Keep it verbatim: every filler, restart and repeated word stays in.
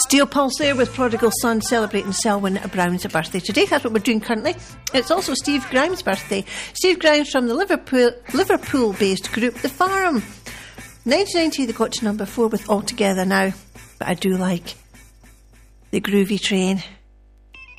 Steel Pulse there with Prodigal Son, celebrating Selwyn Brown's birthday today. That's what we're doing currently. It's also Steve Grimes' birthday. Steve Grimes from the Liverpool Liverpool-based group The Farm. nineteen ninety, they got to number four with All Together Now. But I do like the Groovy Train.